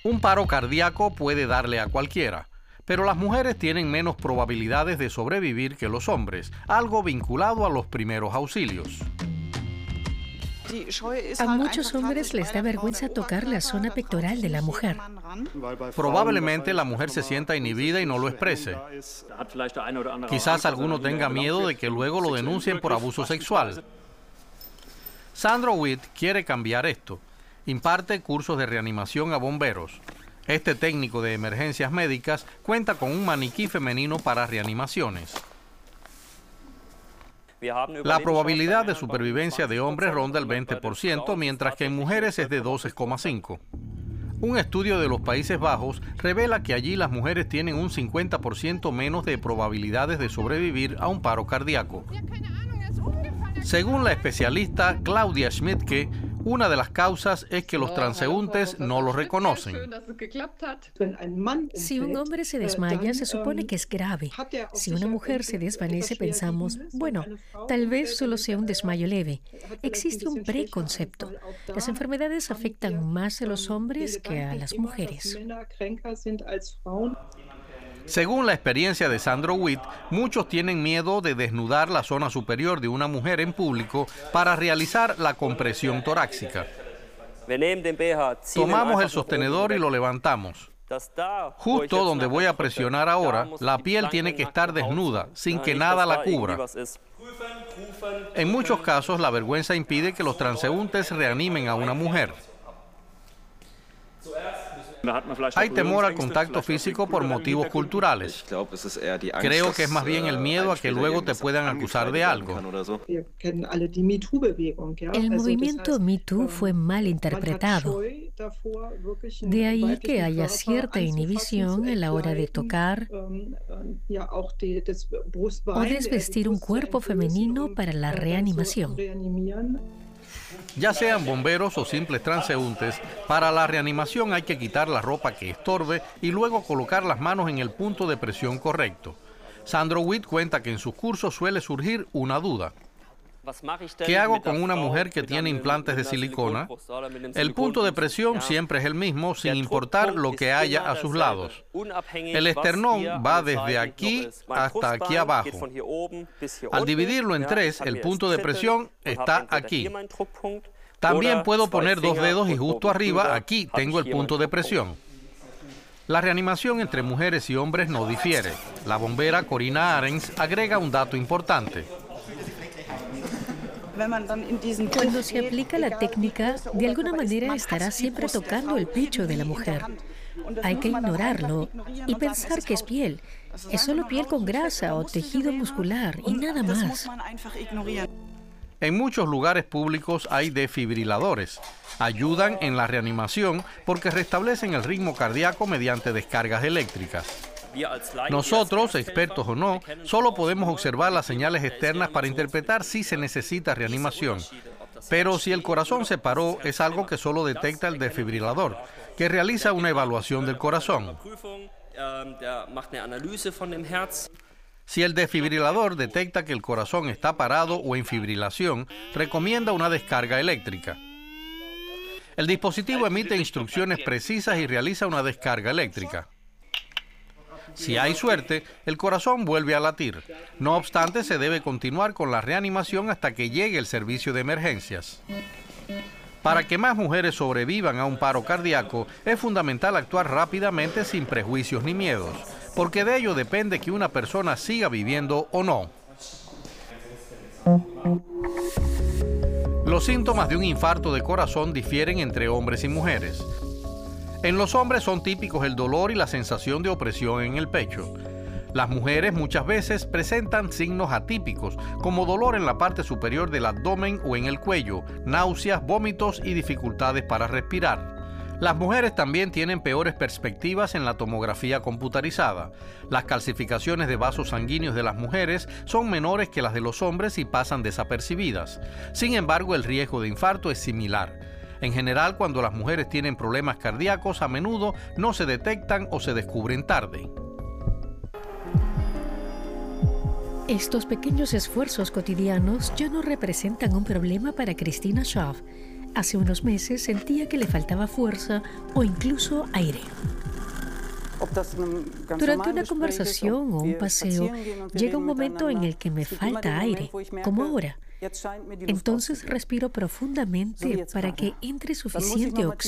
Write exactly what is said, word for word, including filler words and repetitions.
Un paro cardíaco puede darle a cualquiera, pero las mujeres tienen menos probabilidades de sobrevivir que los hombres, algo vinculado a los primeros auxilios. A muchos hombres les da vergüenza tocar la zona pectoral de la mujer. Probablemente la mujer se sienta inhibida y no lo exprese. Quizás alguno tenga miedo de que luego lo denuncien por abuso sexual. Sandro Witt quiere cambiar esto. Imparte cursos de reanimación a bomberos. Este técnico de emergencias médicas cuenta con un maniquí femenino para reanimaciones. La probabilidad de supervivencia de hombres ronda el veinte por ciento, mientras que en mujeres es de doce coma cinco por ciento. Un estudio de los Países Bajos revela que allí las mujeres tienen un cincuenta por ciento menos de probabilidades de sobrevivir a un paro cardíaco. Según la especialista Claudia Schmidtke, una de las causas es que los transeúntes no lo reconocen. Si un hombre se desmaya, se supone que es grave. Si una mujer se desvanece, pensamos, bueno, tal vez solo sea un desmayo leve. Existe un preconcepto. Las enfermedades afectan más a los hombres que a las mujeres. Según la experiencia de Sandro Witt, muchos tienen miedo de desnudar la zona superior de una mujer en público para realizar la compresión torácica. Tomamos el sostenedor y lo levantamos. Justo donde voy a presionar ahora, la piel tiene que estar desnuda, sin que nada la cubra. En muchos casos, la vergüenza impide que los transeúntes reanimen a una mujer. Hay temor al contacto físico por motivos culturales. Creo que es más bien el miedo a que luego te puedan acusar de algo. El movimiento Me Too fue mal interpretado. De ahí que haya cierta inhibición a la hora de tocar o desvestir un cuerpo femenino para la reanimación. Ya sean bomberos o simples transeúntes, para la reanimación hay que quitar la ropa que estorbe y luego colocar las manos en el punto de presión correcto. Sandro Witt cuenta que en sus cursos suele surgir una duda. ¿Qué hago con una mujer que tiene implantes de silicona? El punto de presión siempre es el mismo, sin importar lo que haya a sus lados. El esternón va desde aquí hasta aquí abajo. Al dividirlo en tres, el punto de presión está aquí. También puedo poner dos dedos y justo arriba, aquí, tengo el punto de presión. La reanimación entre mujeres y hombres no difiere. La bombera Corina Arens agrega un dato importante. Cuando se aplica la técnica, de alguna manera estará siempre tocando el pecho de la mujer. Hay que ignorarlo y pensar que es piel. Es solo piel con grasa o tejido muscular y nada más. En muchos lugares públicos hay desfibriladores. Ayudan en la reanimación porque restablecen el ritmo cardíaco mediante descargas eléctricas. Nosotros, expertos o no, solo podemos observar las señales externas para interpretar si se necesita reanimación. Pero si el corazón se paró, es algo que solo detecta el desfibrilador, que realiza una evaluación del corazón. Si el desfibrilador detecta que el corazón está parado o en fibrilación, recomienda una descarga eléctrica. El dispositivo emite instrucciones precisas y realiza una descarga eléctrica. Si hay suerte, el corazón vuelve a latir. No obstante, se debe continuar con la reanimación hasta que llegue el servicio de emergencias. Para que más mujeres sobrevivan a un paro cardíaco, es fundamental actuar rápidamente sin prejuicios ni miedos, porque de ello depende que una persona siga viviendo o no. Los síntomas de un infarto de corazón difieren entre hombres y mujeres. En los hombres son típicos el dolor y la sensación de opresión en el pecho. Las mujeres muchas veces presentan signos atípicos, como dolor en la parte superior del abdomen o en el cuello, náuseas, vómitos y dificultades para respirar. Las mujeres también tienen peores perspectivas en la tomografía computarizada. Las calcificaciones de vasos sanguíneos de las mujeres son menores que las de los hombres y pasan desapercibidas. Sin embargo, el riesgo de infarto es similar. En general, cuando las mujeres tienen problemas cardíacos, a menudo no se detectan o se descubren tarde. Estos pequeños esfuerzos cotidianos ya no representan un problema para Christina Schaaf. Hace unos meses sentía que le faltaba fuerza o incluso aire. Durante una conversación o un paseo, llega un momento en el que me falta aire, como ahora. Entonces respiro profundamente para que entre suficiente oxígeno